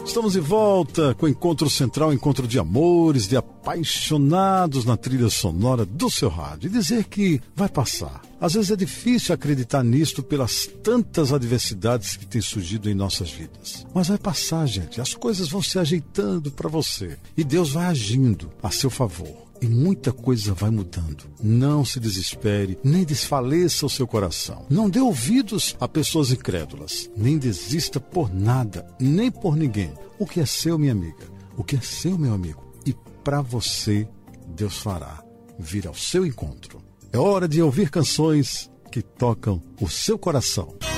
Estamos de volta com o Encontro Central, encontro de amores, de apaixonados na trilha sonora do seu rádio. E dizer que vai passar. Às vezes é difícil acreditar nisto pelas tantas adversidades que têm surgido em nossas vidas. Mas vai passar, gente. As coisas vão se ajeitando para você. E Deus vai agindo a seu favor. E muita coisa vai mudando. Não se desespere, nem desfaleça o seu coração. Não dê ouvidos a pessoas incrédulas. Nem desista por nada, nem por ninguém. O que é seu, minha amiga? O que é seu, meu amigo? E para você, Deus fará vir ao seu encontro. É hora de ouvir canções que tocam o seu coração.